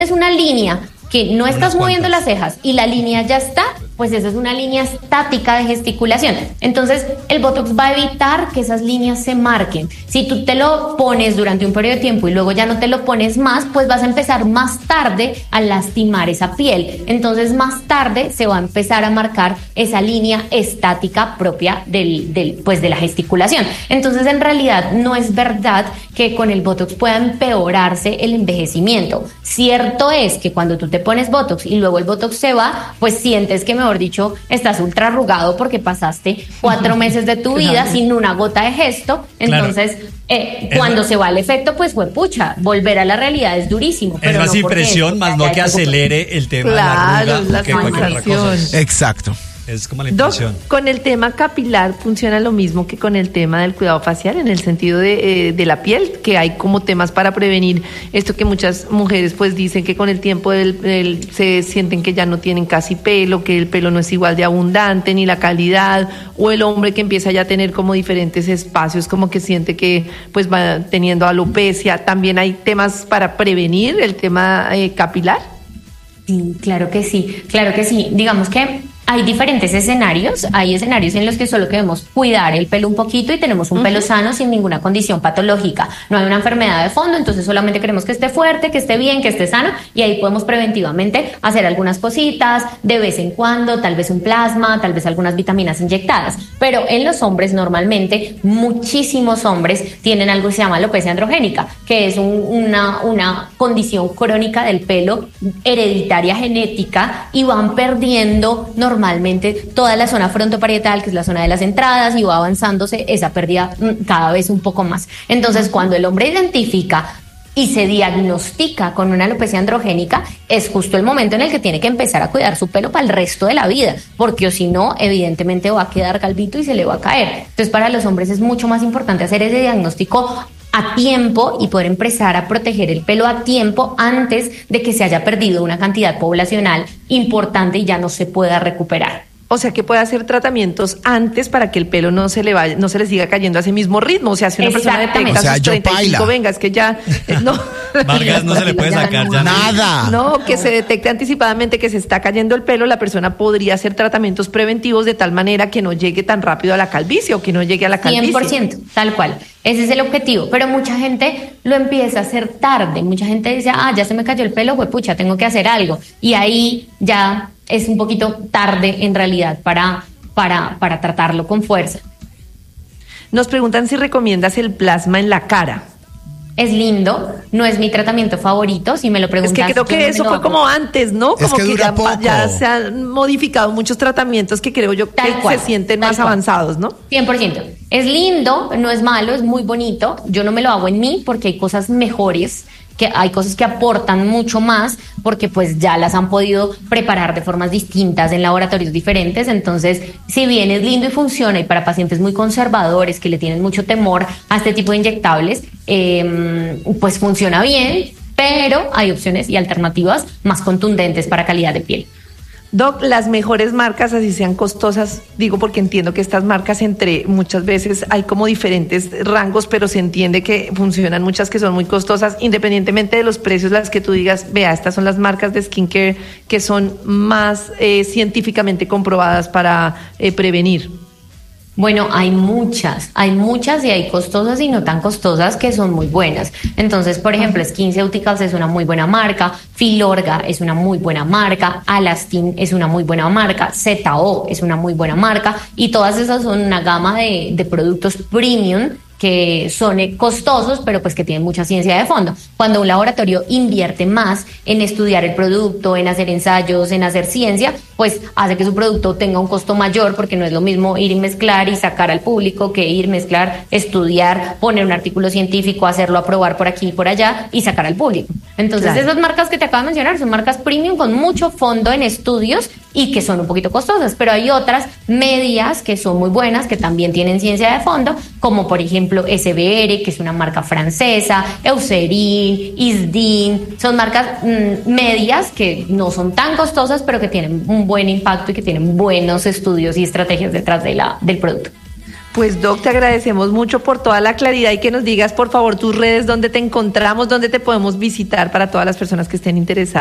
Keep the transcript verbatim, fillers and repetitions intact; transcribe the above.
es una línea que no estás moviendo las cejas y la línea ya está, pues esa es una línea estática de gesticulación. Entonces, el Botox va a evitar que esas líneas se marquen. Si tú te lo pones durante un periodo de tiempo y luego ya no te lo pones más, pues vas a empezar más tarde a lastimar esa piel. Entonces, más tarde se va a empezar a marcar esa línea estática propia del, del, pues de la gesticulación. Entonces, en realidad, no es verdad que con el Botox pueda empeorarse el envejecimiento. Cierto es que cuando tú te pones Botox y luego el Botox se va, pues sientes que, mejor dicho, estás ultra arrugado porque pasaste cuatro meses de tu vida claro. sin una gota de gesto. Entonces, claro. eh, cuando es... se va el efecto, pues fue pucha, volver a la realidad es durísimo. Es pero más no impresión, más no que acelere el tema claro, de la arruga que cualquier otra cosa. Exacto. Es como la impresión. Doc, con el tema capilar funciona lo mismo que con el tema del cuidado facial, en el sentido de, eh, de la piel, que hay como temas para prevenir esto que muchas mujeres pues dicen que con el tiempo del, del, se sienten que ya no tienen casi pelo, que el pelo no es igual de abundante, ni la calidad, o el hombre que empieza ya a tener como diferentes espacios, como que siente que pues va teniendo alopecia. ¿También hay temas para prevenir el tema eh, capilar? Sí, claro que sí, claro que sí. Digamos que hay diferentes escenarios, hay escenarios en los que solo queremos cuidar el pelo un poquito y tenemos un uh-huh. pelo sano sin ninguna condición patológica. No hay una enfermedad de fondo, entonces solamente queremos que esté fuerte, que esté bien, que esté sano, y ahí podemos preventivamente hacer algunas cositas, de vez en cuando, tal vez un plasma, tal vez algunas vitaminas inyectadas. Pero en los hombres normalmente, muchísimos hombres tienen algo que se llama alopecia androgénica, que es un, una, una condición crónica del pelo, hereditaria genética, y van perdiendo normalmente Normalmente toda la zona frontoparietal, que es la zona de las entradas, y va avanzándose esa pérdida cada vez un poco más. Entonces, cuando el hombre identifica y se diagnostica con una alopecia androgénica, es justo el momento en el que tiene que empezar a cuidar su pelo para el resto de la vida, porque o si no, evidentemente va a quedar calvito y se le va a caer. Entonces, para los hombres es mucho más importante hacer ese diagnóstico a tiempo y poder empezar a proteger el pelo a tiempo antes de que se haya perdido una cantidad poblacional importante y ya no se pueda recuperar. O sea, que puede hacer tratamientos antes para que el pelo no se le vaya, no se le siga cayendo a ese mismo ritmo. O sea, si una persona detecta o sea, sus treinta y cinco, venga, es que ya eh, no. Vargas no se le puede sacar ya nada. No, que se detecte anticipadamente que se está cayendo el pelo, la persona podría hacer tratamientos preventivos de tal manera que no llegue tan rápido a la calvicie o que no llegue a la calvicie. cien por ciento, tal cual. Ese es el objetivo, pero mucha gente lo empieza a hacer tarde. Mucha gente dice, ah, ya se me cayó el pelo, pues pucha, tengo que hacer algo. Y ahí ya es un poquito tarde en realidad para, para, para tratarlo con fuerza. Nos preguntan si recomiendas el plasma en la cara. Es lindo, no es mi tratamiento favorito, si me lo preguntas. Es que creo que eso fue hago. como antes, ¿no? Como es que, que ya, poco. ya se han modificado muchos tratamientos que creo yo tal que cual, se sienten más cual. avanzados, ¿no? cien por ciento. Es lindo, no es malo, es muy bonito. Yo no me lo hago en mí porque hay cosas mejores, que hay cosas que aportan mucho más porque pues ya las han podido preparar de formas distintas en laboratorios diferentes. Entonces, si bien es lindo y funciona, y para pacientes muy conservadores que le tienen mucho temor a este tipo de inyectables, eh, pues funciona bien, pero hay opciones y alternativas más contundentes para calidad de piel. Doc, las mejores marcas, así sean costosas, digo porque entiendo que estas marcas entre muchas veces hay como diferentes rangos, pero se entiende que funcionan muchas que son muy costosas, independientemente de los precios, las que tú digas, vea, estas son las marcas de skincare que son más eh, científicamente comprobadas para eh, prevenir. Bueno, hay muchas, hay muchas y hay costosas y no tan costosas que son muy buenas. Entonces, por ejemplo, SkinCeuticals es una muy buena marca, Filorga es una muy buena marca, Alastin es una muy buena marca, Z O es una muy buena marca, y todas esas son una gama de, de productos premium que son costosos, pero pues que tienen mucha ciencia de fondo. Cuando un laboratorio invierte más en estudiar el producto, en hacer ensayos, en hacer ciencia, pues hace que su producto tenga un costo mayor, porque no es lo mismo ir y mezclar y sacar al público que ir, mezclar, estudiar, poner un artículo científico, hacerlo aprobar por aquí y por allá y sacar al público. Entonces, claro, esas marcas que te acabo de mencionar son marcas premium con mucho fondo en estudios y que son un poquito costosas, pero hay otras medias que son muy buenas, que también tienen ciencia de fondo, como por ejemplo S B R, que es una marca francesa, Eucerin, Isdin, son marcas mmm, medias que no son tan costosas, pero que tienen un buen impacto y que tienen buenos estudios y estrategias detrás de la, del producto. Pues Doc, te agradecemos mucho por toda la claridad y que nos digas por favor tus redes, dónde te encontramos, dónde te podemos visitar para todas las personas que estén interesadas.